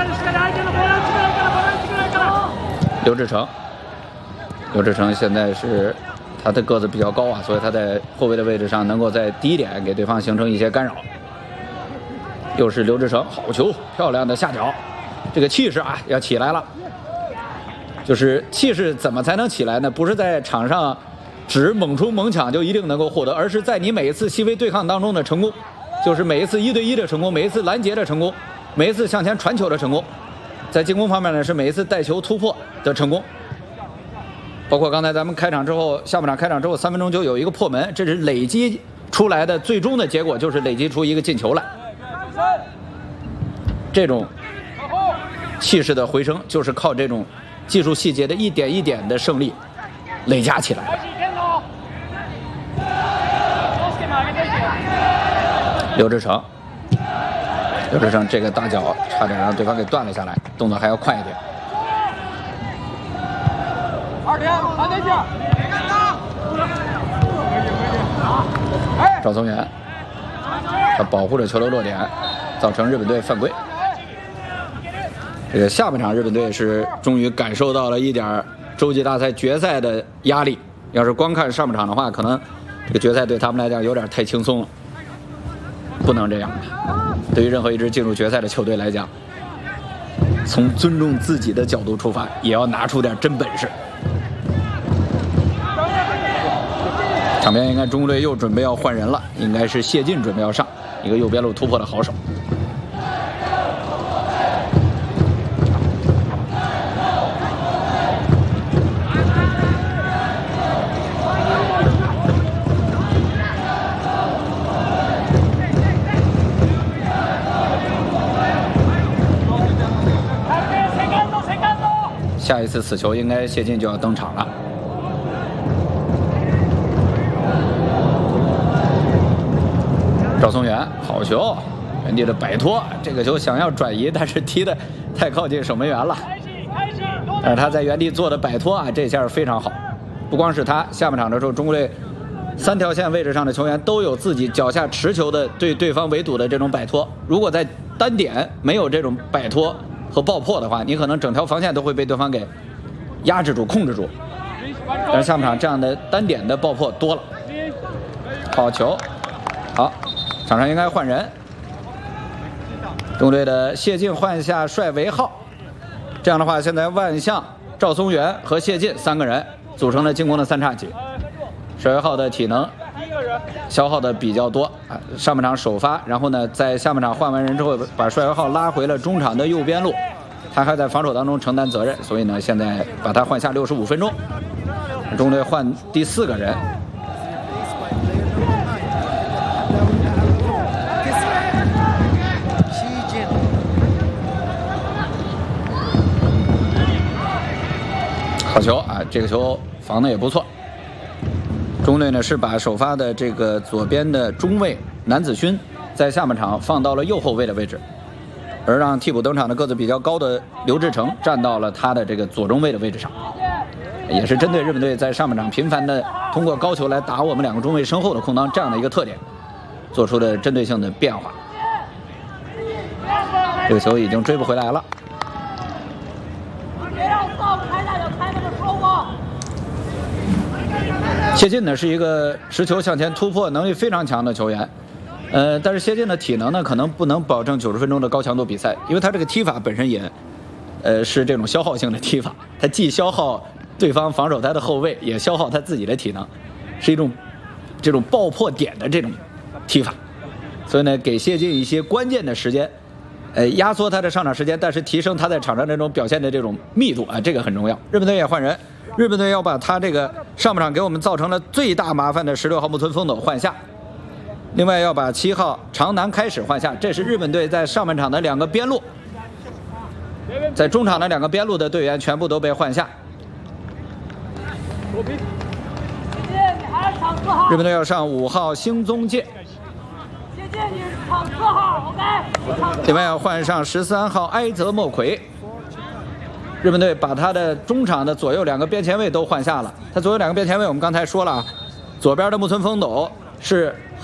刘志成现在是他的个子比较高啊，所以他在后卫的位置上能够在第一点给对方形成一些干扰。又是刘志成，好球，漂亮的下脚，这个气势啊要起来了。就是气势怎么才能起来呢？不是在场上只猛冲猛抢就一定能够获得，而是在你每一次细微对抗当中的成功，就是每一次1对1的成功，每一次拦截的成功，每一次向前传球的成功。在进攻方面呢，是每一次带球突破的成功。包括刚才咱们开场之后，下半场开场之后3分钟就有一个破门，这是累积出来的最终的结果，就是累积出一个进球来。这种气势的回升，就是靠这种技术细节的一点一点的胜利累加起来的。刘志成这个大脚差点让对方给断了下来，动作还要快一点。赵松元，他保护着球的落点，造成日本队犯规。这个下半场日本队是终于感受到了一点洲际大赛决赛的压力。要是光看上半场的话，可能这个决赛对他们来讲有点太轻松了。不能这样，对于任何一支进入决赛的球队来讲，从尊重自己的角度出发，也要拿出点真本事。场边应该中国队又准备要换人了，应该是谢晋准备要上，一个右边路突破的好手。下一次此球应该谢晋就要登场了。赵松元，好球，原地的摆脱，这个球想要转移，但是踢得太靠近守门员了。但是他在原地做的摆脱啊，这下非常好。不光是他，下半场的时候，中国队3条线位置上的球员都有自己脚下持球的对对方围堵的这种摆脱。如果在单点没有这种摆脱和爆破的话，你可能整条防线都会被对方给压制住、控制住。但是下半场这样的单点的爆破多了。好球，好，场上应该换人。中国队的谢晋换下帅维浩，这样的话，现在万象、赵松元和谢晋3个人组成了进攻的3叉戟。帅维浩的体能消耗的比较多啊，上半场首发，然后呢，在下半场换完人之后，把帅维浩拉回了中场的右边路，他还在防守当中承担责任，所以呢，现在把他换下65分钟，中国队换第4个人。好球啊，这个球防的也不错。中队呢是把首发的这个左边的中卫南子勋在下半场放到了右后卫的位置，而让替补登场的个子比较高的刘志成站到了他的这个左中卫的位置上，也是针对日本队在上半场频繁的通过高球来打我们2个中卫身后的空当这样的一个特点做出的针对性的变化。这个球已经追不回来了。谢晋呢是一个持球向前突破能力非常强的球员，但是谢晋的体能呢可能不能保证90分钟的高强度比赛，因为他这个踢法本身也，是这种消耗性的踢法，他既消耗对方防守他的后卫，也消耗他自己的体能，是一种这种爆破点的这种踢法，所以呢给谢晋一些关键的时间，压缩他的上场时间，但是提升他在场上这种表现的这种密度啊，这个很重要。日本队也换人。日本队要把他这个上半场给我们造成了最大麻烦的16号木村丰斗换下，另外要把7号长南开始换下，这是日本队在上半场的2个边路，在中场的2个边路的队员全部都被换下。日本队要上5号星宗介，另外要换上13号埃泽莫奎。日本队把他的中场的左右2个边前卫都换下了。他左右2个边前卫，我们刚才说了，左边的木村丰斗是